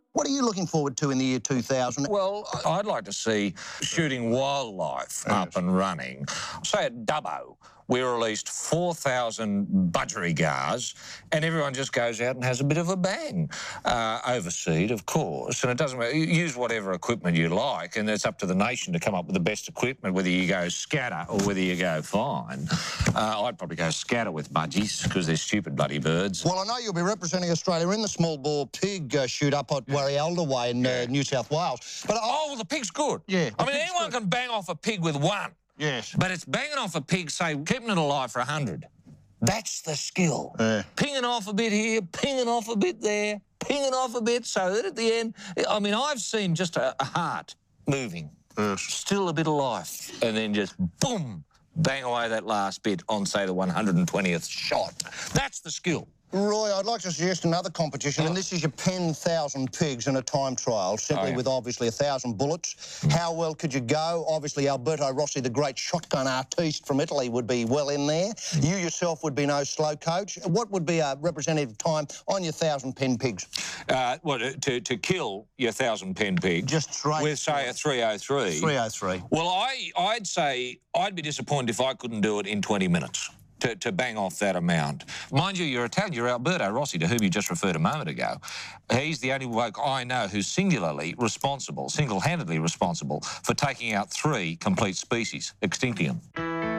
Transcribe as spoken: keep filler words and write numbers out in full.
What are you looking forward to in the year two thousand? Well, I'd like to see shooting wildlife Yes. up and running. Say at Dubbo, we released four thousand budgerigars, and everyone just goes out and has a bit of a bang. Uh, overseed, of course, and it doesn't matter. You use whatever equipment you like, and it's up to the nation to come up with the best equipment, whether you go scatter or whether you go fine. Uh, I'd probably go scatter with budgies, because they're stupid bloody birds. Well, I know you'll be representing Australia in the small bore pig uh, shoot up at Warialda Way in uh, New South Wales. But Oh, well, the pig's good. Yeah, I the mean, pig's anyone good. can bang off a pig with one. Yes. But it's banging off a pig, say, keeping it alive for a hundred. That's the skill. Yeah. Pinging off a bit here, pinging off a bit there, pinging off a bit, so that at the end, I mean, I've seen just a, a heart moving, Yes. still a bit of life, and then just boom, bang away that last bit on, say, the one hundred twentieth shot. That's the skill. Roy, I'd like to suggest another competition, and this is your pen thousand pigs in a time trial, simply Oh, yeah. with obviously a thousand bullets. How well could you go? Obviously, Alberto Rossi, the great shotgun artiste from Italy, would be well in there. You yourself would be no slow coach. What would be a representative time on your thousand pen pigs? Uh, what, to, to kill your thousand pen pig Just straight with, say, a three oh three. three oh three. Well, I, I'd say I'd be disappointed if I couldn't do it in twenty minutes to, to bang off that amount. Mind you, you're Italian, you're Alberto Rossi, to whom you just referred a moment ago. He's the only bloke I know who's singularly responsible, single-handedly responsible, for taking out three complete species, extinctium.